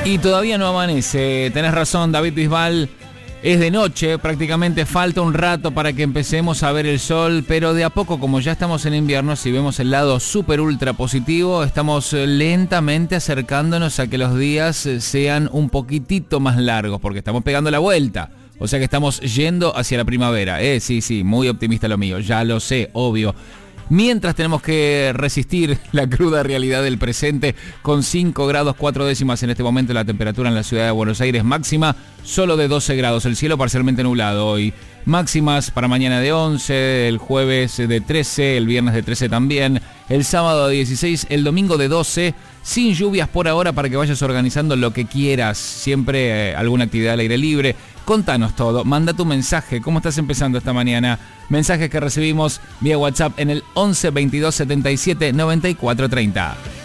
Y todavía no amanece, tenés razón, David Bisbal. Es de noche, prácticamente falta un rato para que empecemos a ver el sol, pero de a poco, como ya estamos en invierno, si vemos el lado súper ultra positivo, estamos lentamente acercándonos a que los días sean un poquitito más largos, porque estamos pegando la vuelta. O sea que estamos yendo hacia la primavera. Sí, muy optimista lo mío, ya lo sé, obvio. Mientras tenemos que resistir la cruda realidad del presente con 5 grados 4 décimas en este momento la temperatura en la ciudad de Buenos Aires, máxima solo de 12 grados, el cielo parcialmente nublado hoy. Máximas para mañana de 11, el jueves de 13, el viernes de 13 también, el sábado de 16, el domingo de 12, sin lluvias por ahora para que vayas organizando lo que quieras, siempre alguna actividad al aire libre. Contanos todo, manda tu mensaje, ¿cómo estás empezando esta mañana? Mensajes que recibimos vía WhatsApp en el 11 22 77 94 30.